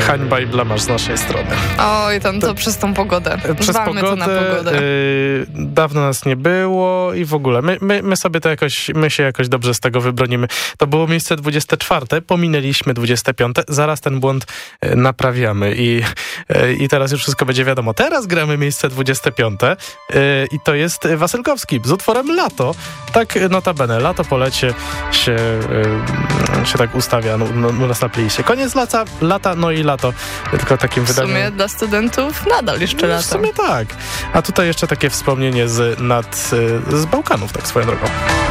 hańba i blamaż z naszej strony. Oj, to przez tą pogodę. Przez Zwalmy pogodę, to na pogodę. Dawno nas nie było i w ogóle my sobie to my się jakoś dobrze z tego wybronimy. To było miejsce 24, pominęliśmy 25, zaraz ten błąd naprawiamy i teraz już wszystko będzie wiadomo. Teraz gramy miejsce 25 i to jest Wasylkowski z utworem Lato. Tak notabene, lato po lecie się tak ustawia u nas na playliście. Koniec lata, no i lato. Tylko takim wydaniem. W sumie dla studentów nadal jeszcze lato. W sumie tak. A tutaj jeszcze takie wspomnienie z Bałkanów, tak swoją drogą.